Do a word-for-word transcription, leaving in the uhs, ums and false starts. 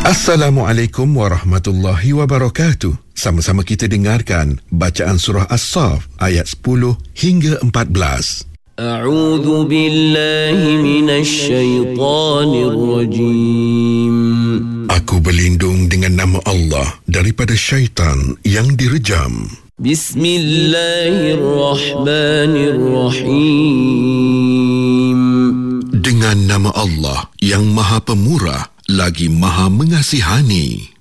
Assalamualaikum warahmatullahi wabarakatuh. Sama-sama kita dengarkan bacaan surah As-Saff ayat sepuluh hingga empat belas. A'udzu billahi minasy syaithanir rajim. Aku berlindung dengan nama Allah daripada syaitan yang direjam. Bismillahirrahmanirrahim. Dengan nama Allah yang Maha Pemurah lagi Maha Mengasihani.